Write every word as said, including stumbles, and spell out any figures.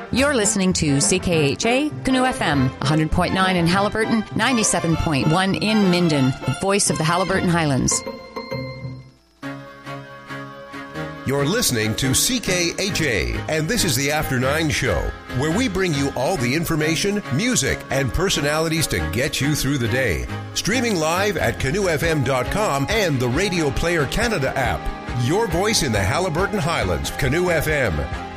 You're listening to C K H A Canoe F M, one hundred point nine in Halliburton, ninety-seven point one in Minden, the voice of the Halliburton Highlands. You're listening to C K H A, and this is the After Nine Show, where we bring you all the information, music, and personalities to get you through the day. Streaming live at canoe f m dot com and the Radio Player Canada app. Your voice in the Halliburton Highlands, Canoe F M.